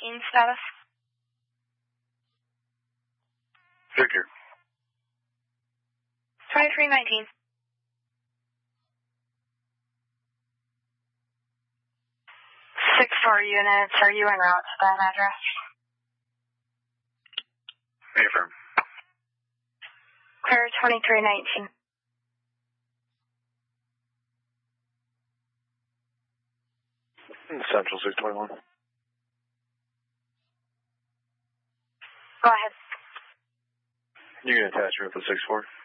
status. Victor. 2319. 6-4 units, are you en route to that address? Affirm. Clear 2319. Central 621. Go ahead. You can attach her with the 6-4.